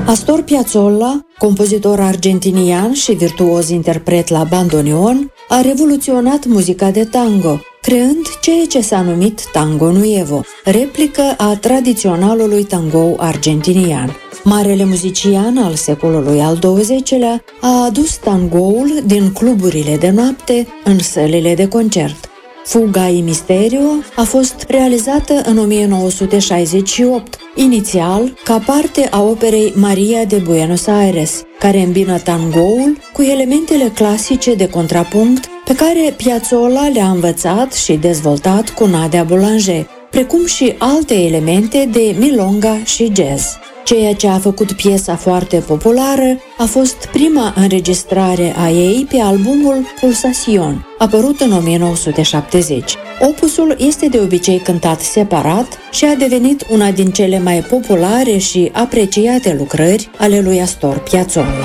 Astor Piazzolla, compozitor argentinian și virtuos interpret la bandoneon, a revoluționat muzica de tango, creând ceea ce s-a numit tango nuevo, replică a tradiționalului tango argentinian. Marele muzician al secolului al XX-lea a adus tangoul din cluburile de noapte în sălile de concert. Fuga y Misterio a fost realizată în 1968, inițial ca parte a operei Maria de Buenos Aires, care îmbină tangoul cu elementele clasice de contrapunct pe care Piazzolla le-a învățat și dezvoltat cu Nadia Boulanger, precum și alte elemente de milonga și jazz. Ceea ce a făcut piesa foarte populară a fost prima înregistrare a ei pe albumul Pulsación, apărut în 1970. Opusul este de obicei cântat separat și a devenit una din cele mai populare și apreciate lucrări ale lui Astor Piazzolla.